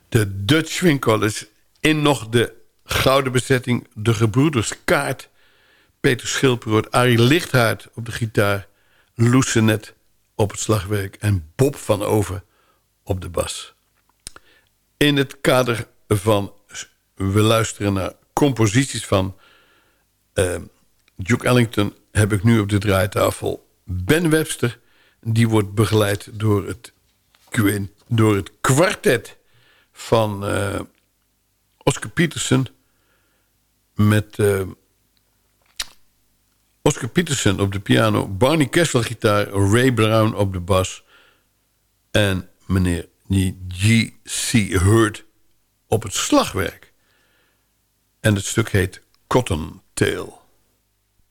De Dutch Swing College in nog de gouden bezetting. De gebroeders Kaart, Peter Schilperoort, Arie Lichthaert op de gitaar, Loes Senet op het slagwerk en Bob van Over op de bas. In het kader van, we luisteren naar composities van Duke Ellington, heb ik nu op de draaitafel Ben Webster. Die wordt begeleid door het kwartet van Oscar Peterson. Met Oscar Peterson op de piano, Barney Kessel gitaar, Ray Brown op de bas en meneer G.C. Hurd op het slagwerk. En het stuk heet Cotton Tail.